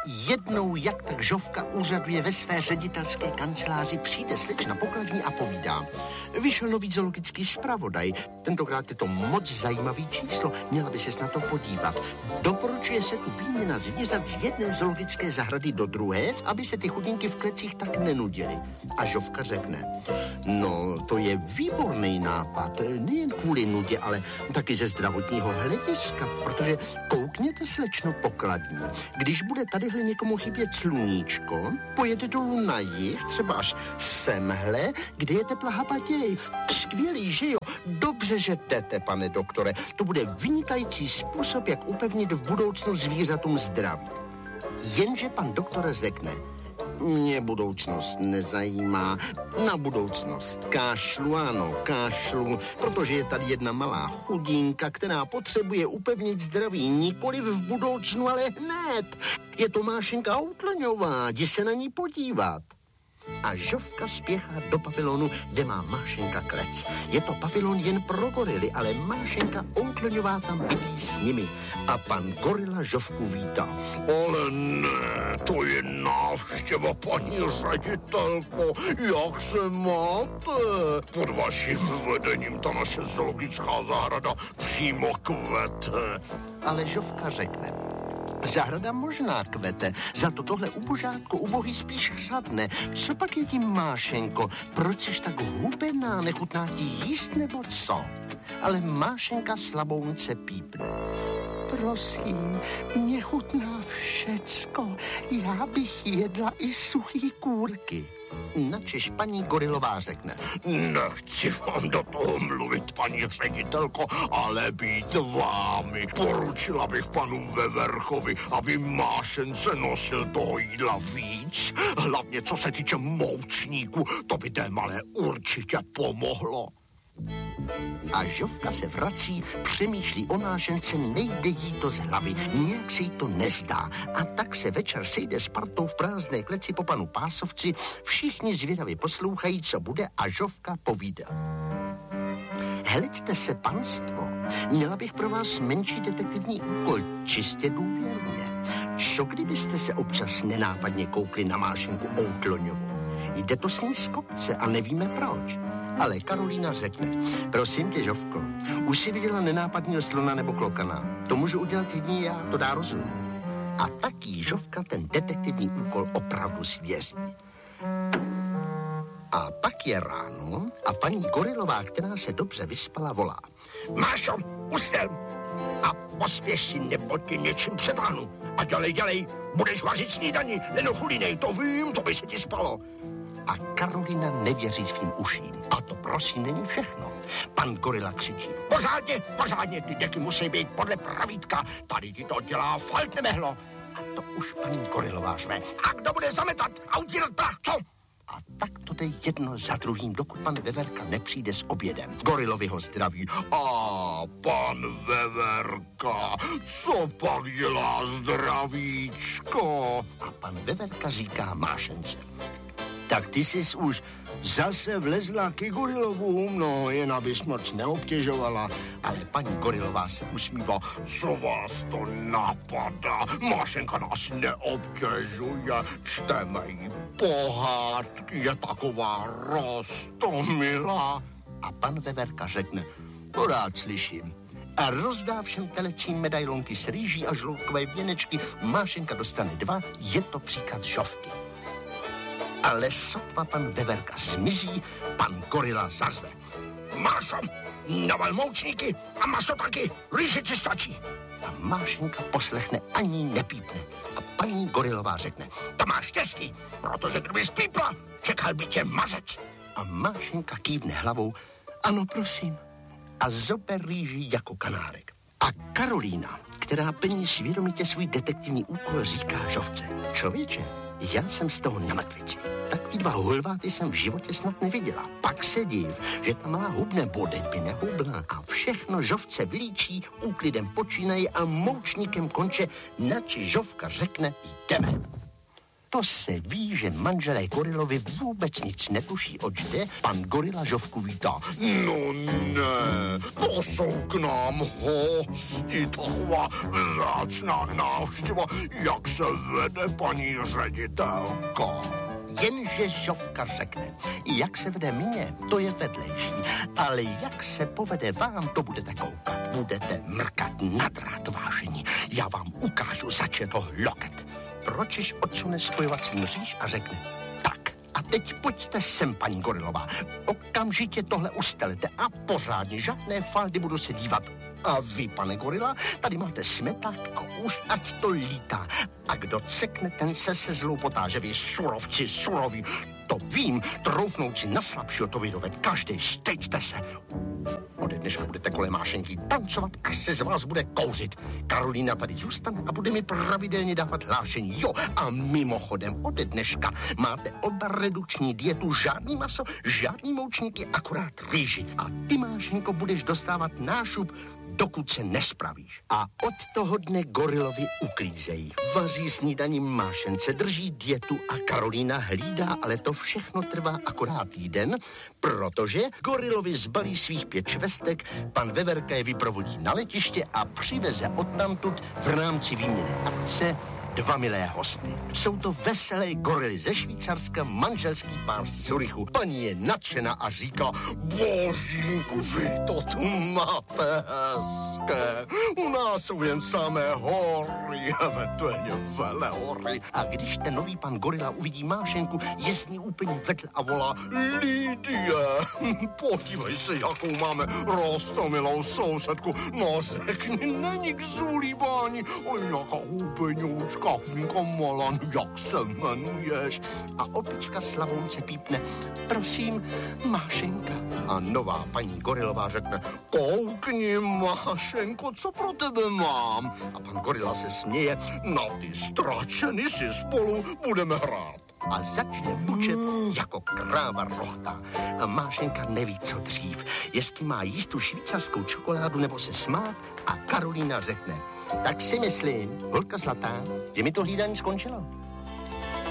Jednou jak tak Žofka úřaduje ve své ředitelské kanceláři, přijde slečna pokladní a povídá. Vyšel nový zoologický zpravodaj. Tentokrát je to moc zajímavý číslo. Měla by ses na to podívat. Doporučuje se tu výměna zvířat z jedné zoologické zahrady do druhé, aby se ty chudinky v klecích tak nenudily. A Žofka řekne, no to je výborný nápad. Nejen kvůli nudě, ale taky ze zdravotního hlediska, protože koukněte, slečno pokladní. Když bude tadyhle někomu chybět sluníčko, pojede dolů na jih, třeba až semhle, kde je tepla hapatěj. Skvělý, že jo? Dobře, že jdete, pane doktore. To bude vynikající způsob, jak upevnit v budoucnu zvířatům zdraví. Jenže pan doktor řekne, mě budoucnost nezajímá. Na budoucnost kašlu, ano, kašlu, protože je tady jedna malá chudinka, která potřebuje upevnit zdraví nikoli v budoucnu, ale hned. Je to Mášenka Outloňová, jdi se na ní podívat. A Žofka spěchá do pavilonu, kde má Mášenka klec. Je to pavilon jen pro gorily, ale Mášenka Outloňová tam bydlí s nimi. A pan gorila Žofku vítá. Ale ne, to je návštěva, paní ředitelko. Jak se máte? Pod vaším vedením ta naše zoologická zahrada přímo kvete. Ale Žofka řekne, zahrada možná kvete, za to tohle ubožátko ubohý spíš chřadne. Co pak je tím, Mášenko? Proč jsi tak hubená? Nechutná ti jíst nebo co? Ale Mášenka slabounce pípne. Prosím, mě chutná všecko. Já bych jedla i suchý kůrky. Načež paní gorilová řekne. Nechci vám do toho mluvit, paní ředitelko, ale být vámi. Poručila bych panu Veverchovi, aby Mášence nosil toho jídla víc. Hlavně co se týče moučníku, to by té malé určitě pomohlo. A Žofka se vrací, přemýšlí o Mášence, nejde jí to z hlavy, nějak se jí to nezdá. A tak se večer sejde s partou v prázdné kleci po panu Pásovci, všichni zvědavě poslouchají, co bude, a Žofka povídá. Hleďte se, panstvo, měla bych pro vás menší detektivní úkol, čistě důvěrně. Co kdybyste se občas nenápadně koukli na Mášenku Outloňovou? Jde to s ní z kopce a nevíme proč. Ale Karolína řekne, prosím tě, Žofko, už jsi viděla nenápadního slona nebo klokana? To můžu udělat jedině já, to dá rozum. A taky Žofka ten detektivní úkol opravdu svěří. A pak je ráno a paní gorilová, která se dobře vyspala, volá. Mášo, ustel a pospěš si, nebo ti něčím přetáhnu. A dělej, budeš vařit snídani, nenochulinej, to vím, to by se ti spalo. A Karolina nevěří svým uším. A to prosím není všechno. Pan gorila křičí. Pořádně, ty deky musí být podle pravítka. Tady ti to dělá falt nemehlo. A to už paní gorilová řve. A kdo bude zametat a utírat prach, co? A tak to jde jedno za druhým, dokud pan Veverka nepřijde s obědem. Gorilovi ho zdraví. A pan Veverka, co pak dělá zdravíčko? A pan Veverka říká Mášence. Tak ty jsi už zase vlezla ke gorilovům, no jen abys moc neobtěžovala. Ale paní gorilová se usmívá. Co vás to napadá? Mášenka nás neobtěžuje, čteme jí pohádky, je taková roztomilá. A pan Veverka řekne, to rád slyším. A rozdá všem telecím medailonky s rýží a žloukové věnečky. Mášenka dostane 2, je to příkaz Žofky. Ale sotva pan Veverka zmizí, pan gorila zařve. Mášo, naval moučníky a maso taky, rýži ti stačí. A Mášenka poslechne, ani nepípne. A paní gorilová řekne. To máš štěstí, protože kdyby spípla, čekal by tě mazec. A Mášenka kývne hlavou. Ano, prosím. A zobe rýži jako kanárek. A Karolína, která plní svědomitě svůj detektivní úkol, říká Žofce. Člověče, já jsem z toho na mrtvici. Takový 2 hulváty jsem v životě snad neviděla. Pak se div, že ta malá hubne bodek by nehubla a všechno Žofce vylíčí, úklidem počínají a moučníkem konče, nači Žofka řekne, jdeme. To se ví, že manželé gorilovi vůbec nic netuší, oč jde. Pan gorila Žofku vítá. No ne, to jsou k nám hosti, taková vzácná návštěva, jak se vede paní ředitelka. Jenže Žofka řekne, jak se vede mně, to je vedlejší, ale jak se povede vám, to budete koukat. Budete mrkat na drát, vážení. Já vám ukážu, zač je to loket. Pročiš odsune spojovací mříž a řekne, tak a teď pojďte sem, paní gorilová. Okamžitě tohle ustelete a pořádně, žádné faldy, budu se dívat. A vy, pane gorila, tady máte smetátko, už ať to lítá. A kdo cekne, ten se zloupotá, že vy surovci, suroví. To vím, troufnout si na slabšího to vydoved. Každý, stejte se. Ode dneška budete kolem Mášenky tancovat, až se z vás bude kouřit. Karolína tady zůstane a bude mi pravidelně dávat hlášení. Jo, a mimochodem, ode dneška máte oba redukční dietu, žádný maso, žádný moučníky, akorát rýži. A ty, Mášenko, budeš dostávat nášup, dokud se nespravíš. A od toho dne gorilovi uklízejí. Vaří snídaní Mášence, drží dietu a Karolína hlídá, ale to všechno trvá akorát týden, protože gorilovi zbalí svých 5 švestek, pan Veverka je vyprovodí na letiště a přiveze odtamtud v rámci výměny akce 2 milé hosty. Jsou to veselé gorily ze Švýcarska, manželský pár z Curychu. Paní je nadšená a říká, božínku, vy to tu máte hezké. U nás jsou jen samé hory, eventuálně velehory. A když ten nový pan gorila uvidí Mášenku, je z ní úplně vedle a volá, Lidie, podívej se, jakou máme roztomilou sousedku. No řekni, není k zulívání, ale nějaká hubeňoučka. Kachminko Malan, jak se jmenuješ? A opička Slavonce pípne, prosím, Mášenka. A nová paní gorilová řekne, koukni, Mášenko, co pro tebe mám? A pan gorila se směje, na ty stračeny si spolu budeme hrát. A začne bučet jako kráva rochtá. A Mášenka neví, co dřív, jestli má jíst tu švýcarskou čokoládu nebo se smát. A Karolína řekne, tak si myslím, holka zlatá, že mi to hlídání skončilo.